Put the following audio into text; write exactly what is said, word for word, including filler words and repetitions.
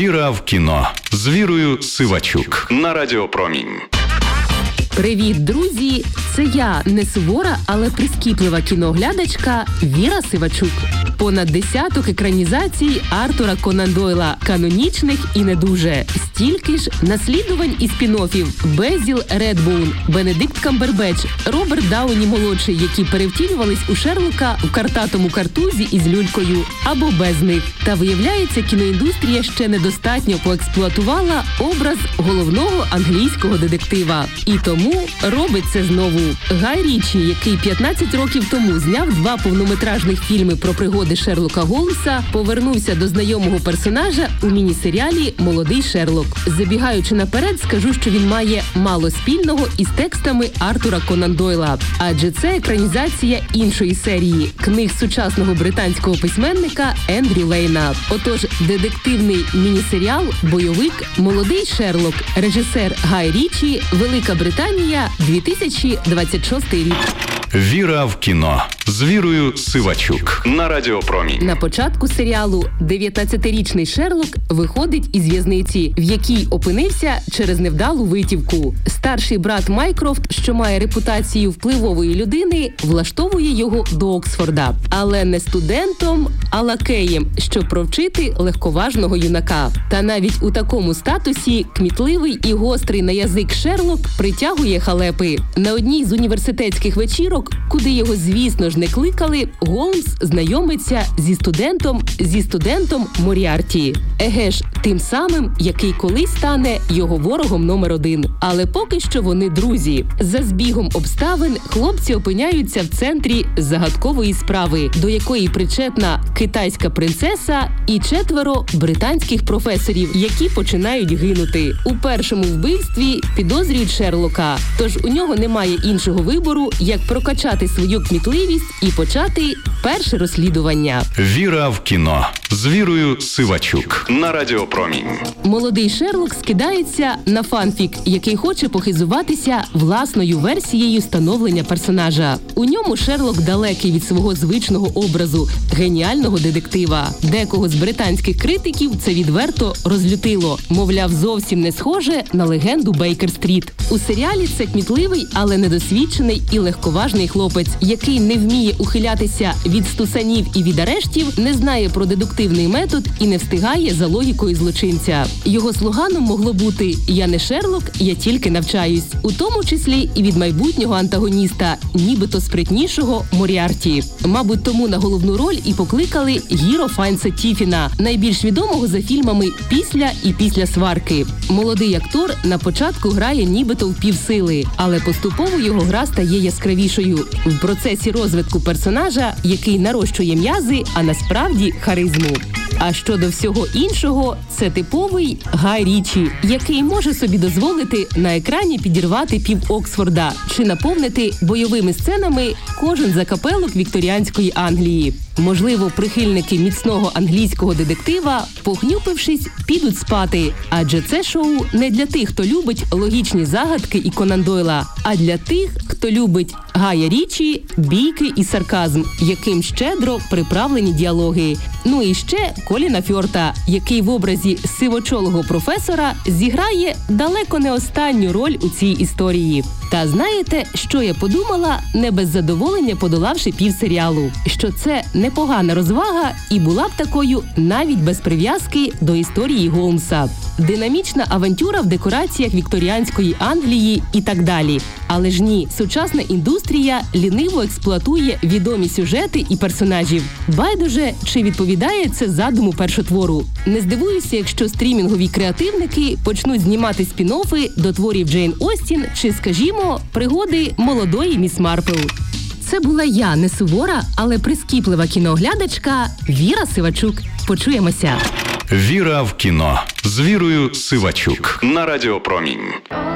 Віра в кіно з Вірою Сивачук на Радіо Промінь. Привіт, друзі! Це я, не сувора, але прискіплива кіноглядачка Віра Сивачук. Понад десяток екранізацій Артура Конан Дойла, канонічних і не дуже. Стільки ж наслідувань і спін-оффів: Безіл Редбоун, Бенедикт Камбербетч, Роберт Дауні-молодший, які перевтілювались у Шерлока в картатому картузі із люлькою, або без них. Та виявляється, кіноіндустрія ще недостатньо поексплуатувала образ головного англійського детектива. І тому робить це знову. Гай Річі, який п'ятнадцять років тому зняв два повнометражних фільми про пригоди Шерлока Голмса, повернувся до знайомого персонажа у міні-серіалі «Молодий Шерлок». Забігаючи наперед, скажу, що він має мало спільного із текстами Артура Конан Дойла, адже це екранізація іншої серії книг сучасного британського письменника Ендрю Лейна. Отож, детективний міні-серіал «Бойовик. Молодий Шерлок», режисер Гай Річі, Велика Британія, дві тисячі двадцять шостий рік. Віра в кіно з Вірою Сивачук на Радіо Промінь. На початку серіалу дев'ятнадцятирічний Шерлок виходить із в'язниці, в якій опинився через невдалу витівку. Старший брат Майкрофт, що має репутацію впливової людини, влаштовує його до Оксфорда. Але не студентом, а лакеєм, щоб провчити легковажного юнака. Та навіть у такому статусі кмітливий і гострий на язик Шерлок притягує халепи. На одній з університетських вечірок, куди його, звісно ж, не кликали, Голмс знайомиться зі студентом, зі студентом Моріарті. Еге ж, тим самим, який колись стане його ворогом номер один. Але поки що вони друзі. За збігом обставин хлопці опиняються в центрі загадкової справи, до якої причетна китайська принцеса і четверо британських професорів, які починають гинути. У першому вбивстві підозрюють Шерлока, тож у нього немає іншого вибору, як прокачати свою кмітливість і почати перше розслідування. Віра в кіно з Вірою Сивачук на Радіо Промінь. Молодий Шерлок скидається на фанфік, який хоче похизуватися власною версією становлення персонажа. У ньому Шерлок далекий від свого звичного образу геніального детектива. Декого з британських критиків це відверто розлютило. Мовляв, зовсім не схоже на легенду Бейкер-стріт. У серіалі це кмітливий, але недосвідчений і легковажний хлопець, який не вміє ухилятися від стусанів і від арештів, не знає про дедуктивний метод і не встигає за логікою злочинця. Його слоганом могло бути «Я не Шерлок, я тільки навчаюсь», у тому числі і від майбутнього антагоніста, нібито спритнішого Моріарті. Мабуть, тому на головну роль і покликали Гіро Файнса Тіфіна, найбільш відомого за фільмами «Після» і «Після сварки». Молодий актор на початку грає нібито в півсили, але поступово його гра стає яскравішою в процесі розвитку персонажа, який нарощує м'язи, а насправді харизму. А щодо всього іншого, це типовий Гай Річі, який може собі дозволити на екрані підірвати пів Оксфорда чи наповнити бойовими сценами кожен закапелок вікторіанської Англії. Можливо, прихильники міцного англійського детектива, похнюпившись, підуть спати, адже це шоу не для тих, хто любить логічні загадки і Конан Дойла, а для тих, хто любить Гая Річі, бійки і сарказм, яким щедро приправлені діалоги. Ну і ще Коліна Фьорта, який в образі сивочолого професора зіграє далеко не останню роль у цій історії. Та знаєте, що я подумала, не без задоволення подолавши півсеріалу? Що це непогана розвага і була б такою навіть без прив'язки до історії Голмса. Динамічна авантюра в декораціях вікторіанської Англії і так далі. Але ж ні, сучасна індустрія ліниво експлуатує відомі сюжети і персонажів. Байдуже, чи відповідає це задуму першотвору. Не здивуюся, якщо стрімінгові креативники почнуть знімати спін-оффи до творів Джейн Остін чи, скажімо, пригоди молодої міс Марпл. Це була я, не сувора, але прискіплива кіноглядачка Віра Сивачук. Почуємося. Віра в кіно з Вірою Сивачук на Радіо Промінь.